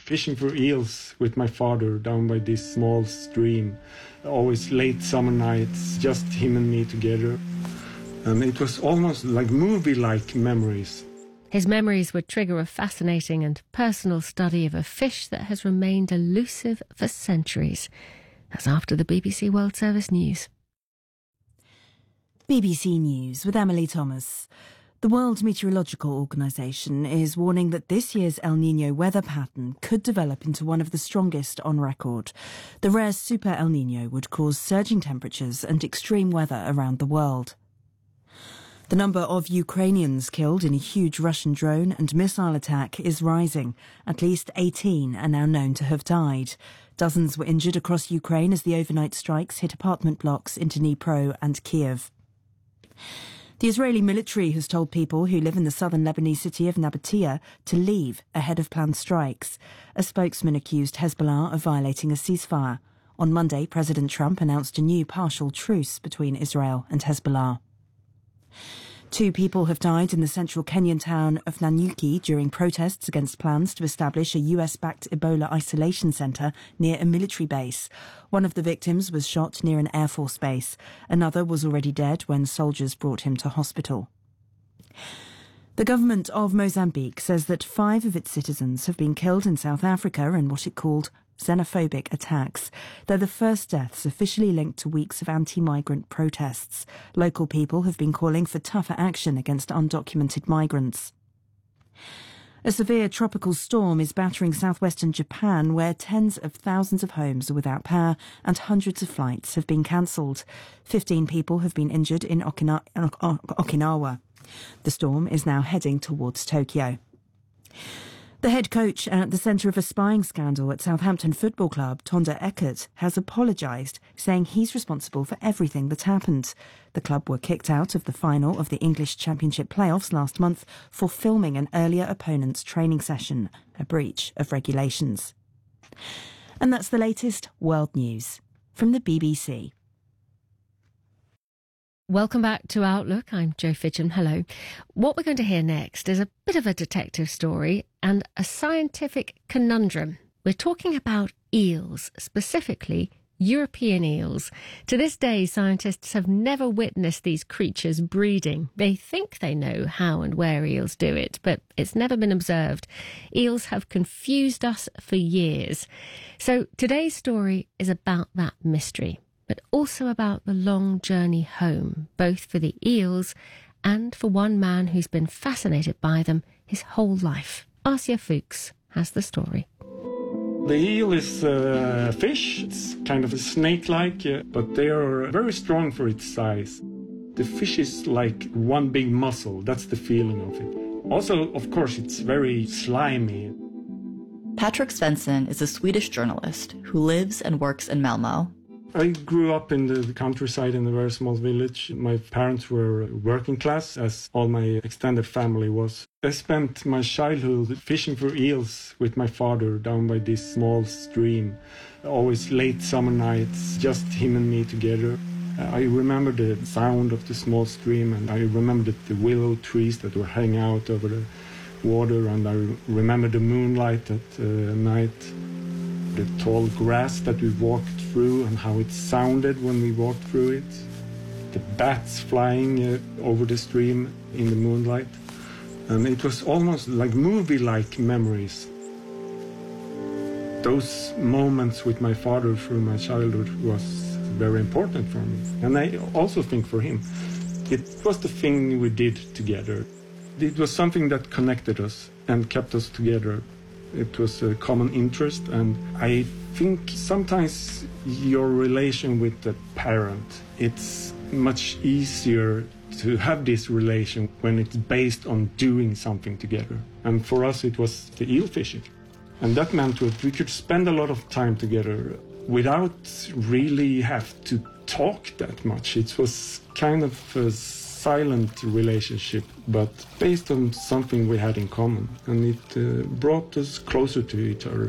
fishing for eels with my father down by this small stream. Always late summer nights, just him and me together. And it was almost like movie-like memories. His memories would trigger a fascinating and personal study of a fish that has remained elusive for centuries. That's after the BBC World Service News. BBC News with Emily Thomas. The World Meteorological Organization is warning that this year's El Niño weather pattern could develop into one of the strongest on record. The rare Super El Niño would cause surging temperatures and extreme weather around the world. The number of Ukrainians killed in a huge Russian drone and missile attack is rising. At least 18 are now known to have died. Dozens were injured across Ukraine as the overnight strikes hit apartment blocks in Dnipro and Kiev. The Israeli military has told people who live in the southern Lebanese city of Nabatea to leave ahead of planned strikes. A spokesman accused Hezbollah of violating a ceasefire. On Monday, President Trump announced a new partial truce between Israel and Hezbollah. 2 people have died in the central Kenyan town of Nanyuki during protests against plans to establish a US-backed Ebola isolation centre near a military base. One of the victims was shot near an Air Force base. Another was already dead when soldiers brought him to hospital. The government of Mozambique says that 5 of its citizens have been killed in South Africa in what it called xenophobic attacks. They're the first deaths officially linked to weeks of anti-migrant protests. Local people have been calling for tougher action against undocumented migrants. A severe tropical storm is battering southwestern Japan, where tens of thousands of homes are without power and hundreds of flights have been cancelled. 15 people have been injured in Okinawa. The storm is now heading towards Tokyo. The head coach at the centre of a spying scandal at Southampton Football Club, Tonda Eckert, has apologised, saying he's responsible for everything that happened. The club were kicked out of the final of the English Championship playoffs last month for filming an earlier opponent's training session, a breach of regulations. And that's the latest world news from the BBC. Welcome back to Outlook. I'm Jo Fidgen. Hello. What we're going to hear next is a bit of a detective story and a scientific conundrum. We're talking about eels, specifically European eels. To this day, scientists have never witnessed these creatures breeding. They think they know how and where eels do it, but it's never been observed. Eels have confused us for years. So today's story is about that mystery, but also about the long journey home, both for the eels and for one man who's been fascinated by them his whole life. Asya Fuchs has the story. The eel is a fish. It's kind of a snake-like, but they are very strong for its size. The fish is like one big muscle. That's the feeling of it. Also, of course, it's very slimy. Patrick Svensson is a Swedish journalist who lives and works in Malmö. I grew up in the countryside in a very small village. My parents were working class, as all my extended family was. I spent my childhood fishing for eels with my father down by this small stream. Always late summer nights, just him and me together. I remember the sound of the small stream, and I remember the willow trees that were hanging out over the water, and I remember the moonlight at night. The tall grass that we walked through and how it sounded when we walked through it. The bats flying over the stream in the moonlight. And it was almost like movie-like memories. Those moments with my father through my childhood was very important for me. And I also think for him. It was the thing we did together. It was something that connected us and kept us together. It was a common interest, and I think sometimes your relation with the parent, it's much easier to have this relation when it's based on doing something together. And for us, it was the eel fishing. And that meant that we could spend a lot of time together without really have to talk that much. It was kind of a silent relationship, but based on something we had in common, and it brought us closer to each other.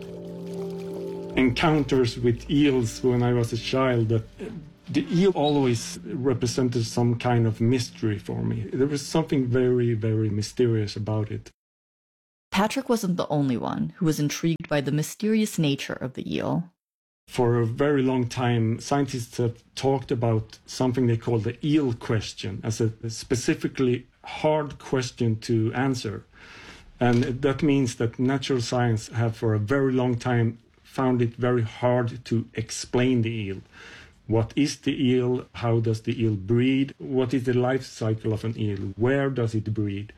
Encounters with eels when I was a child, the eel always represented some kind of mystery for me. There was something very, very mysterious about it. Patrick wasn't the only one who was intrigued by the mysterious nature of the eel. For a very long time, scientists have talked about something they call the eel question as a specifically hard question to answer. And that means that natural science have for a very long time found it very hard to explain the eel. What is the eel? How does the eel breed? What is the life cycle of an eel? Where does it breed?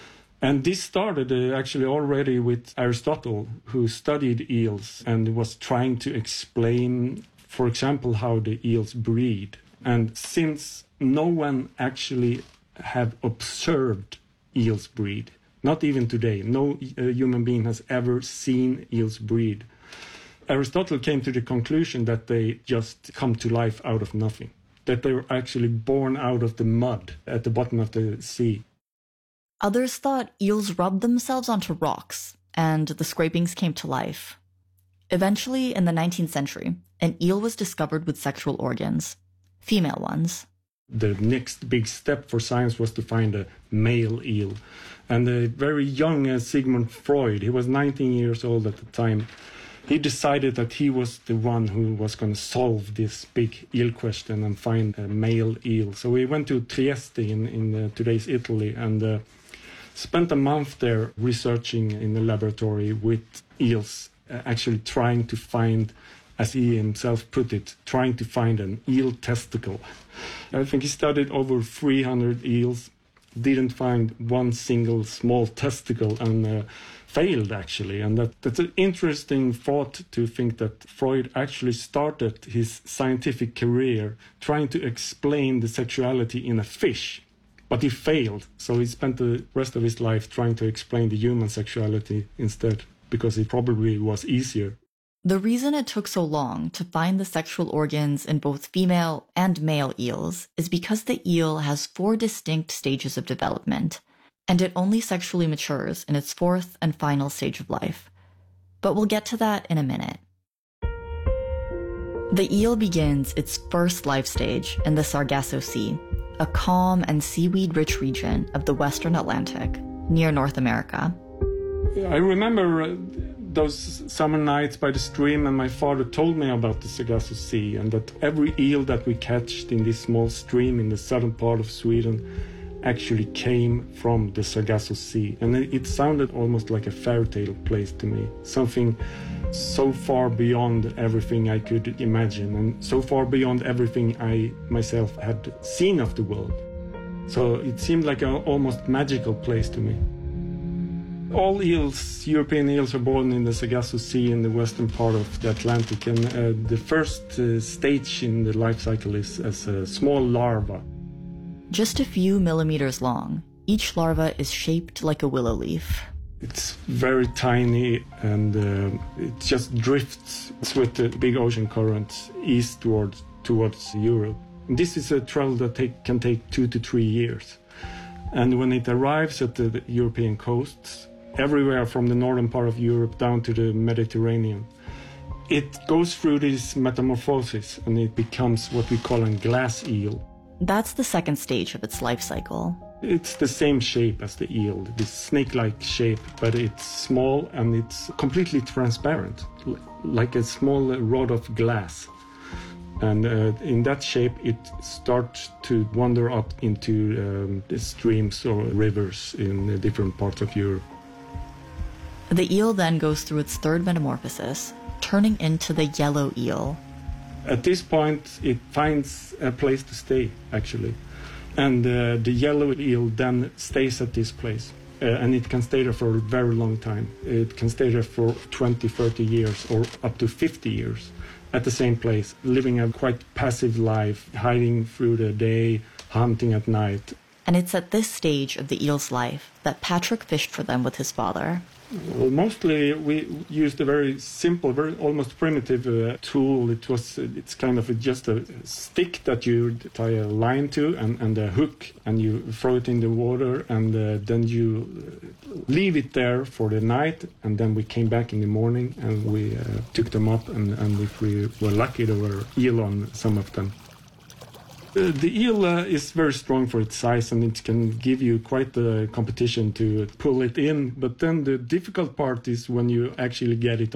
And this started actually already with Aristotle, who studied eels and was trying to explain, for example, how the eels breed. And since no one actually have observed eels breed, not even today, no human being has ever seen eels breed, Aristotle came to the conclusion that they just come to life out of nothing, that they were actually born out of the mud at the bottom of the sea. Others thought eels rubbed themselves onto rocks, and the scrapings came to life. Eventually, in the 19th century, an eel was discovered with sexual organs, female ones. The next big step for science was to find a male eel. And a very young Sigmund Freud, he was 19 years old at the time, he decided that he was the one who was going to solve this big eel question and find a male eel. So he went to Trieste in today's Italy and spent a month there researching in the laboratory with eels, actually trying to find, as he himself put it, trying to find an eel testicle. I think he studied over 300 eels, didn't find one single small testicle and failed actually. And that's an interesting thought to think that Freud actually started his scientific career trying to explain the sexuality in a fish. But he failed, so he spent the rest of his life trying to explain the human sexuality instead, because it probably was easier. The reason it took so long to find the sexual organs in both female and male eels is because the eel has 4 distinct stages of development, and it only sexually matures in its 4th and final stage of life. But we'll get to that in a minute. The eel begins its first life stage in the Sargasso Sea, a calm and seaweed-rich region of the Western Atlantic, near North America. I remember those summer nights by the stream, and my father told me about the Sargasso Sea, and that every eel that we catched in this small stream in the southern part of Sweden actually came from the Sargasso Sea. And it sounded almost like a fairy tale place to me, something so far beyond everything I could imagine, and so far beyond everything I myself had seen of the world. So it seemed like an almost magical place to me. All eels, European eels, are born in the Sargasso Sea in the western part of the Atlantic, and the first stage in the life cycle is as a small larva. Just a few millimeters long, each larva is shaped like a willow leaf. It's very tiny, and it just drifts with the big ocean currents eastward towards Europe. And this is a travel that can take 2 to 3 years. And when it arrives at the European coasts, everywhere from the northern part of Europe down to the Mediterranean, it goes through this metamorphosis and it becomes what we call a glass eel. That's the second stage of its life cycle. It's the same shape as the eel, this snake-like shape, but it's small and it's completely transparent, like a small rod of glass. And in that shape, it starts to wander up into the streams or rivers in different parts of Europe. The eel then goes through its third metamorphosis, turning into the yellow eel. At this point, it finds a place to stay, actually. And the yellow eel then stays at this place. And it can stay there for a very long time. It can stay there for 20, 30 years or up to 50 years at the same place, living a quite passive life, hiding through the day, hunting at night. And it's at this stage of the eel's life that Patrick fished for them with his father. Well, mostly we used a very simple, very almost primitive tool. It's kind of just a stick that you tie a line to and a hook, and you throw it in the water, and then you leave it there for the night, and then we came back in the morning and we took them up, and if we were lucky, there were eel on some of them. The eel is very strong for its size, and it can give you quite the competition to pull it in. But then the difficult part is when you actually get it